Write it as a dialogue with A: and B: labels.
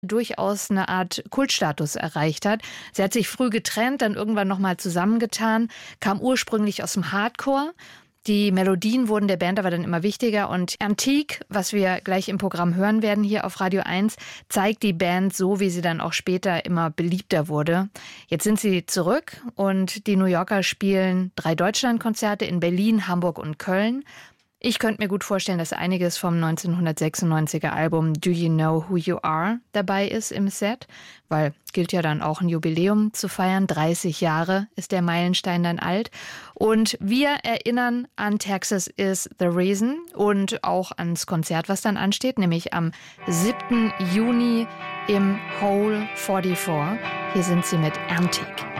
A: durchaus eine Art Kultstatus erreicht hat. Sie hat sich früh getrennt, dann irgendwann nochmal zusammengetan, kam ursprünglich aus dem Hardcore. Die Melodien wurden der Band aber dann immer wichtiger und Antique, was wir gleich im Programm hören werden hier auf Radio 1, zeigt die Band so, wie sie dann auch später immer beliebter wurde. Jetzt sind sie zurück und die New Yorker spielen 3 Deutschlandkonzerte in Berlin, Hamburg und Köln. Ich könnte mir gut vorstellen, dass einiges vom 1996er Album Do You Know Who You Are dabei ist im Set, weil es gilt ja dann auch ein Jubiläum zu feiern. 30 Jahre ist der Meilenstein dann alt. Und wir erinnern an Texas is the Reason und auch ans Konzert, was dann ansteht, nämlich am 7. Juni im Hole 44. Hier sind sie mit Antique.